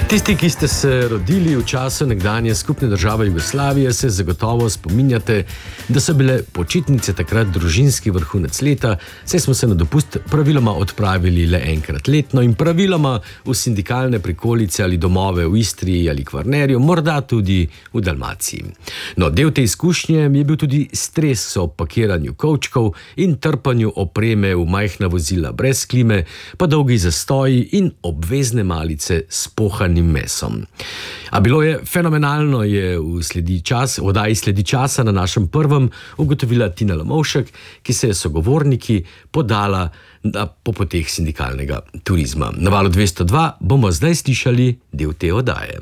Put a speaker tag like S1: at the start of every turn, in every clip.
S1: Tisti, ki ste se rodili v času nekdanje skupne države Jugoslavije, se zagotovo spominjate, da so bile počitnice takrat družinski vrhunec leta, saj smo se na dopust praviloma odpravili le enkrat letno in praviloma v sindikalne prikolice ali domove v Istriji ali Kvarnerju, morda tudi v Dalmaciji. No, del te izkušnje je bil tudi stres ob pakiranju kovčkov in trpanju opreme v majhna vozila brez klime, pa dolgi zastoji in obvezne malice s pohanim mesom. A bilo je fenomenalno, je v oddaji Sledi časa na našem prvem ugotovila Tina Lamovšek, ki se je sogovorniki podala po poteh sindikalnega turizma. Na Valu 202 bomo zdaj slišali del te oddaje.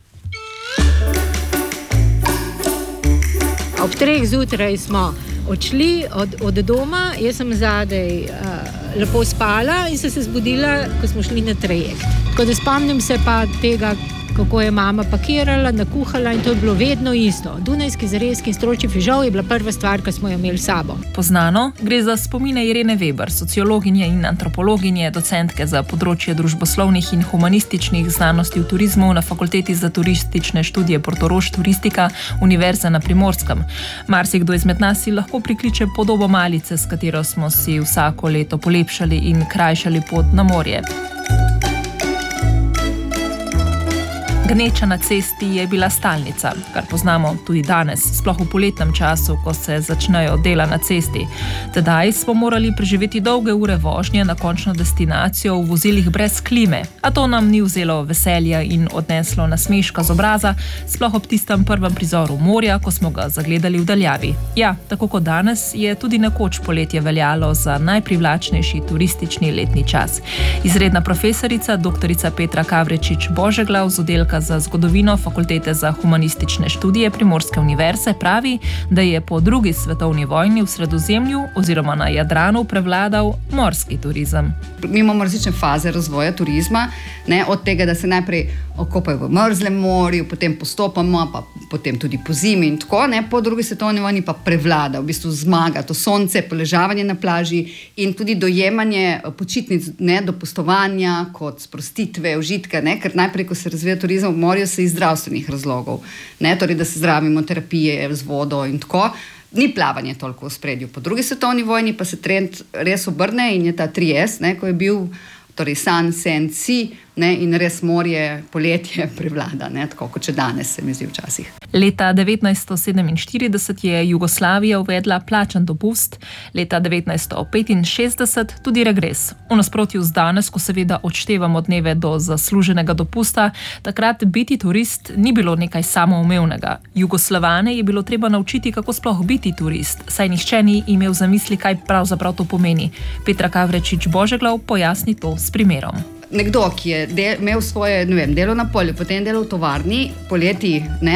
S2: Ob 3 zjutraj smo odšli od doma, jaz sem zadaj lepo spala in sem se zbudila, ko smo šli na trajekt. Tako da spomnim se pa tega, kako je mama pakirala, nakuhala in to je bilo vedno isto. Dunajski zarezki in stročji fižol je bila prva stvar, ki smo jo imeli s sabo.
S3: Poznano, gre za spomine Irene Weber, sociologinje in antropologinje, docentke za področje družboslovnih in humanističnih znanosti v turizmu na Fakulteti za turistične študije Portorož Turistika Univerze na Primorskem. Marsikdo izmed nas si lahko prikliče podobo malice, s katero smo si vsako leto polepšali in krajšali pot na morje. Gneča na cesti je bila stalnica, kar poznamo tudi danes, sploh v poletnem času, ko se začnejo dela na cesti. Tedaj smo morali preživeti dolge ure vožnje na končno destinacijo v vozilih brez klime, a to nam ni vzelo veselja in odneslo nasmeška z obraza, sploh ob tistem prvem prizoru morja, ko smo ga zagledali v daljavi. Ja, tako kot danes je tudi nekoč poletje veljalo za najprivlačnejši turistični letni čas. Izredna profesorica, doktorica Petra Kavrečič-Božeglav z oddelka za zgodovino Fakultete za humanistične študije Primorske univerze pravi, da je po drugi svetovni vojni v Sredozemlju oziroma na Jadranu prevladal morski turizem.
S4: Mi imamo različne faze razvoja turizma, od tega, da se najprej okopajo v mrzlem morju, potem postopoma, pa potem tudi po zimi in tako, po drugi svetovni vojni pa prevlada, v bistvu zmaga to sonce, poležavanje na plaži in tudi dojemanje počitnic, dopustovanja kot sprostitve, užitka, ker najprej, ko se razvija turizem v morju, se iz zdravstvenih razlogov, torej, da se zdravimo, terapije z vodo in tako. Ni plavanje toliko v spredju. Po drugi svetovni vojni pa se trend res obrne in je ta 3S, ko je bil torej sun, sand, sea, in res morje, poletje prevlada, tako kot če danes se mi zdi včasih.
S3: Leta 1947 je Jugoslavija uvedla plačan dopust, leta 1965 tudi regres. V nasprotju z danes, ko seveda odštevamo dneve do zasluženega dopusta, takrat biti turist ni bilo nekaj samoumevnega. Jugoslavane je bilo treba naučiti, kako sploh biti turist, saj nihče ni imel za misli, kaj pravzaprav to pomeni. Petra Kavrečič-Božeglav pojasni to s primerom.
S4: Nekdo, ki je imel svoje delo na polju, potem delo v tovarni, poleti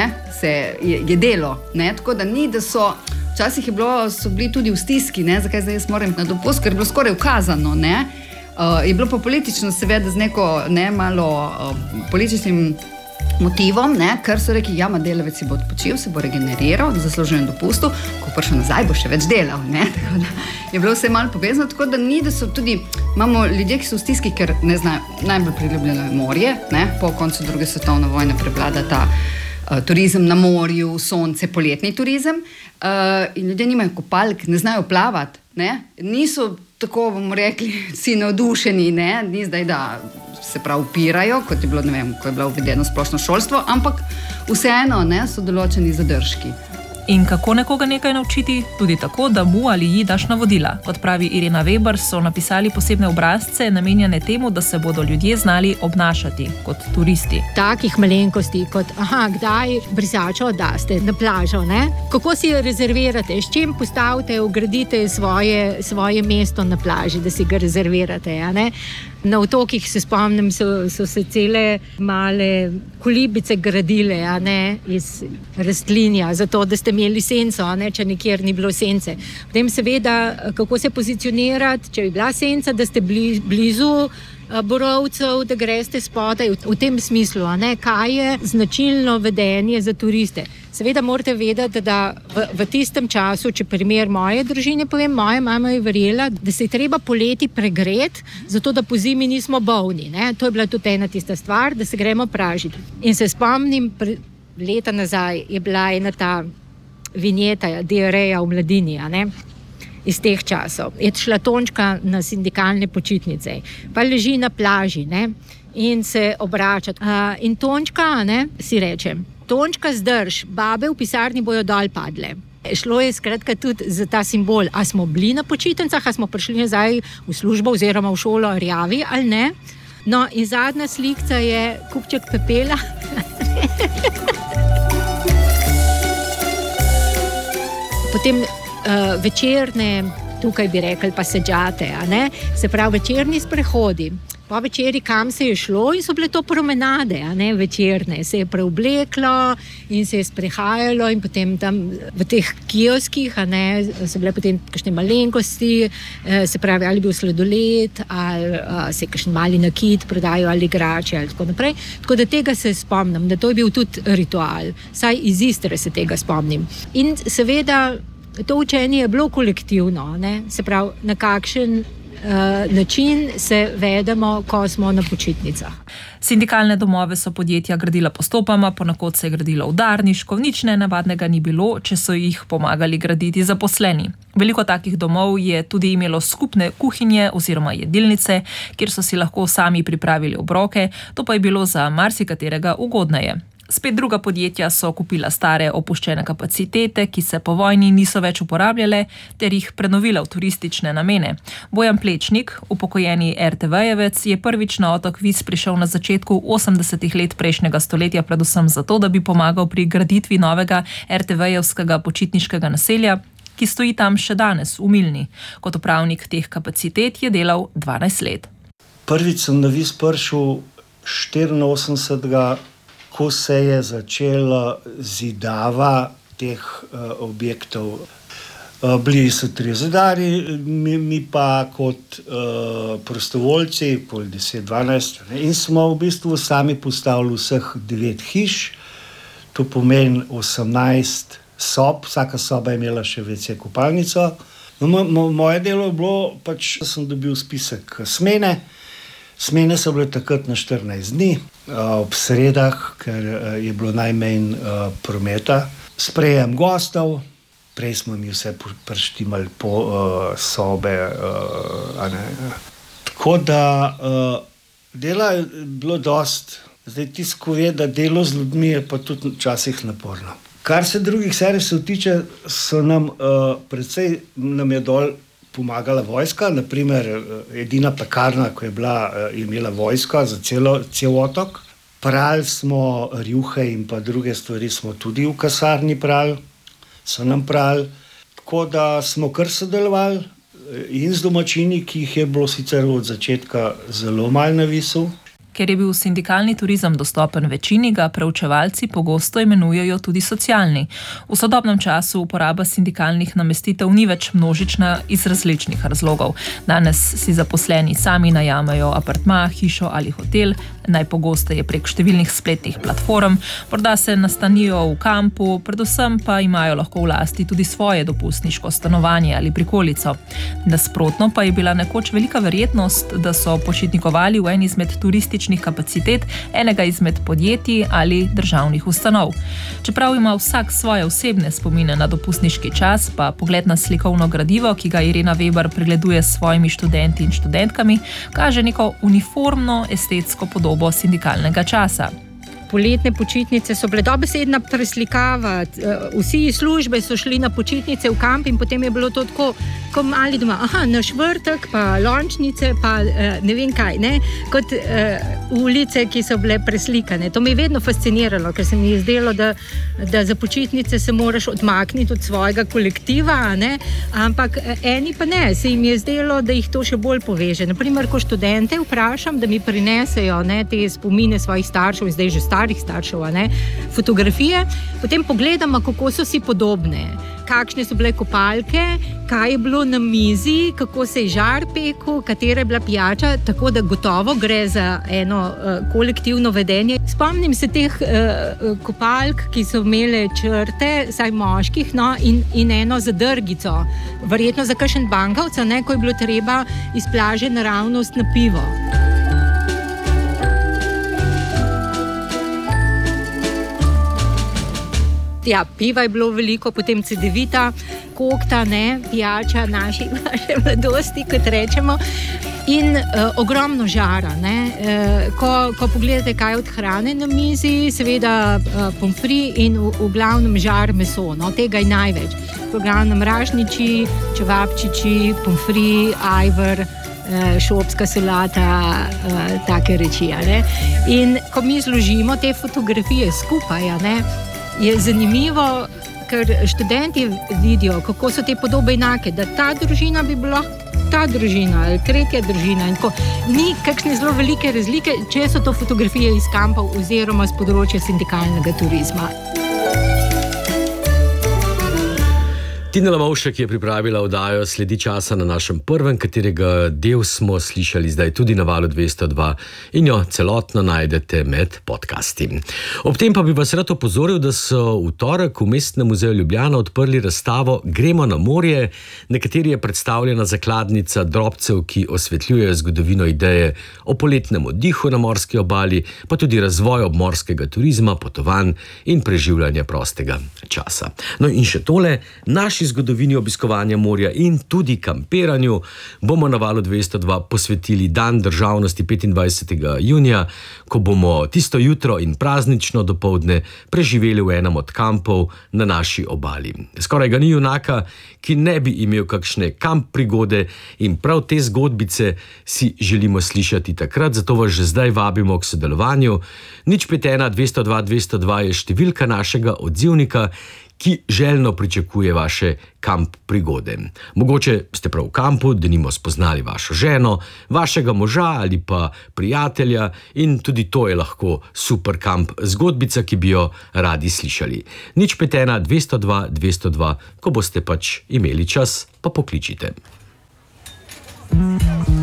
S4: je delo. Tako da ni, da včasih so bili tudi v stiski, zakaj zdaj jaz moram na dopust, ker je bilo skoraj ukazano. Je bilo pa politično seveda z neko malo političnim motivom, ker so rekli, delavec si bo odpočil, se bo regeneriral na zasluženem dopustu, ko prišel nazaj, bo še več delal. Tako da je bilo vse malo povezano, tako da ni, da so tudi, imamo ljudje, ki so v stiski, ker ne znajo, najbolj priljubljeno je morje, po koncu druge svetovne vojne prevlada ta turizem na morju, sonce, poletni turizem, in ljudje nimajo kopalk, ne znajo plavati, niso tako, bomo rekli, vsi navdušeni, ni zdaj, da se prav upirajo, kot je bilo, ko je bilo uvedeno splošno šolstvo, ampak vseeno so določeni zadržki.
S3: In kako nekoga nekaj naučiti? Tudi tako, da mu ali ji daš navodila. Kot pravi Irena Weber, so napisali posebne obrazce, namenjene temu, da se bodo ljudje znali obnašati kot turisti.
S2: Takih malenkosti kot, kdaj brisačo daste na plažo, Kako si jo rezervirate, s čim postavite, ugradite svoje mesto na plaži, da si ga rezervirate, Na otokih se spomnim, so se cele male kolibice gradile, iz rastlinja, zato da ste imeli senco, če nikjer ni bilo sence. Potem seveda, kako se pozicionirati, če bi bila senca, da ste blizu borovcev, da greste spodaj, v tem smislu, kaj je značilno vedenje za turiste. Seveda morate vedeti, da v tistem času, če primer moje družine povem, moja mama je verjela, da se je treba poleti pregreti, zato da po zimi nismo bolni. Ne? To je bila tudi ena tista stvar, da se gremo pražiti. In se spomnim, leta nazaj je bila ena ta vinjeta, diareja v mladini, ne? Iz teh časov. Je šla Tončka na sindikalne počitnice, pa leži na plaži, ne? In se obrača. In Tončka, ne, si reče, Tončka, zdrž, babe v pisarni bojo dol padle. Šlo je skratka tudi za ta simbol, a smo bili na počitnicah, a smo prišli nazaj v službo oziroma v šolo rjavi ali ne. No in zadnja slikca je kupček pepela. Potem večerne, tukaj bi rekli pa seđate, a ne? Se pravi večerni sprehodi. Po večeri kam se je šlo in so bile to promenade, a ne, večerne. Se je preobleklo in se je sprehajalo in potem tam v teh kioskih, a ne, so bile potem kakšne malenkosti, se pravi, ali bil sladoled, ali se kakšen mali nakit prodajo, ali igrače, ali tako naprej. Tako da tega se spomnim, da to je bil tudi ritual. Saj iz Istre se tega spomnim. In seveda to učenje je bilo kolektivno, ne, se pravi, na kakšen način se vedemo, ko smo na počitnicah.
S3: Sindikalne domove so podjetja gradila postopoma, ponekod se je gradilo udarniško, nič nenavadnega ni bilo, če so jih pomagali graditi zaposleni. Veliko takih domov je tudi imelo skupne kuhinje oziroma jedilnice, kjer so si lahko sami pripravili obroke, to pa je bilo za marsikaterega ugodneje. Spet druga podjetja so kupila stare opuščene kapacitete, ki se po vojni niso več uporabljale, ter jih prenovila v turistične namene. Bojan Plečnik, upokojeni RTV-jevec, je prvič na otok Vis prišel na začetku 80-ih let prejšnjega stoletja, predvsem zato, da bi pomagal pri graditvi novega RTV-jevskega počitniškega naselja, ki stoji tam še danes, v Milni. Kot upravnik teh kapacitet je delal 12 let.
S5: Prvič sem na Vis prišel 84. Ko se je začela zidava teh objektov. Bili so 3 zidarji, mi pa kot prostovoljci, pol 10-12, in smo v bistvu sami postavili vseh 9 hiš, to pomeni 18 sob, vsaka soba je imela še WC kopalnico. No, moje delo je bilo, pač sem dobil spisek smene. Smene so bile takrat na 14 dni, ob sredah, ker je bilo najmanj prometa. Sprejem gostov, prej smo mi vse prštimali po sobe. Tako da dela je bilo dost. Zdaj tisto, ko ve, da delo z ljudmi je pa tudi včasih naporno. Kar se drugih servisov tiče, so nam precej nam je dol pomagala vojska, naprimer edina pekarna, ko je imela vojska za cel otok. Prali smo rjuhe in pa druge stvari smo tudi v kasarni prali, so nam prali. Tako da smo kar sodelovali in z domačini, ki jih je bilo sicer od začetka zelo malo na Visu.
S3: Ker je bil sindikalni turizem dostopen večini, ga preučevalci pogosto imenujejo tudi socialni. V sodobnem času uporaba sindikalnih namestitev ni več množična iz različnih razlogov. Danes si zaposleni sami najamejo apartma, hišo ali hotel, najpogosteje prek številnih spletnih platform, morda se nastanijo v kampu, predvsem pa imajo lahko v lasti tudi svoje dopustniško stanovanje ali prikolico. Nasprotno pa je bila nekoč velika verjetnost, da so počitnikovali v eni izmed turističnih kapacitet enega izmed podjetij ali državnih ustanov. Čeprav ima vsak svoje osebne spomine na dopustniški čas, pa pogled na slikovno gradivo, ki ga Irena Weber pregleduje s svojimi študenti in študentkami, kaže neko uniformno estetsko podobo sindikalnega časa.
S2: Poletne počitnice so bile dobesedna preslikava. Vsi iz službe so šli na počitnice v kamp in potem je bilo to tako, kot mali doma. Naš vrtek, pa lončnice, pa ne vem kaj, ne? Kot ulice, ki so bile preslikane. To me je vedno fasciniralo, ker se mi je zdelo, da za počitnice se moraš odmakniti od svojega kolektiva, ne? Ampak eni pa ne. Se jim je zdelo, da jih to še bolj poveže. Naprimer, ko študente vprašam, da mi prinesejo, ne, te spomine svojih staršev, in zdaj že staršev, starih staršev, fotografije, potem pogledamo, kako so si podobne. Kakšne so bile kopalke, kaj je bilo na mizi, kako se je žar pekel, katera je bila pijača, tako da gotovo gre za eno kolektivno vedenje. Spomnim se teh kopalk, ki so imele črte, saj moških, in eno zadrgico, verjetno za kakšen bankovca, ko je bilo treba iz plaže naravnost na pivo. Ja, piva je bilo veliko, potem cedevita, kokta, pijača naše mladosti, kot rečemo, in ogromno žara. Ko pogledate, kaj je od hrane na mizi, seveda pomfri in v glavnem žar meso, tega je največ. V glavnem ražniči, čevapčiči, pomfri, ajvar, šopska solata, take reči. In ko mi zložimo te fotografije skupaj, je zanimivo, ker študenti vidijo, kako so te podobe enake, da ta družina bi bila ta družina ali tretja družina. In ni kakšne zelo velike razlike, če so to fotografije iz kampov oziroma z področja sindikalnega turizma.
S1: Tina Lamovšek je pripravila oddajo Sledi časa na našem prvem, katerega del smo slišali zdaj tudi na Valu 202 in jo celotno najdete med podcasti. Ob tem pa bi vas rad opozoril, da so v torek v Mestnem muzeju Ljubljana odprli razstavo Gremo na morje, na kateri je predstavljena zakladnica drobcev, ki osvetljujejo zgodovino ideje o poletnem oddihu na morski obali, pa tudi razvoj obmorskega turizma, potovanj in preživljanja prostega časa. No in še tole, naši zgodovini obiskovanja morja in tudi kampiranju bomo na Valu 202 posvetili Dan državnosti 25. junija, ko bomo tisto jutro in praznično dopoldne preživeli v enem od kampov na naši obali. Skoraj ga ni junaka, ki ne bi imel kakšne kamp prigode, in prav te zgodbice si želimo slišati takrat, zato vas že zdaj vabimo k sodelovanju. 051 202 202 je številka našega odzivnika, ki željno pričakuje vaše kamp prigode. Mogoče ste prav v kampu, denimo spoznali vašo ženo, vašega moža ali pa prijatelja, in tudi to je lahko super kamp zgodbica, ki bi jo radi slišali. 051 202 202, ko boste pač imeli čas, pa pokličite.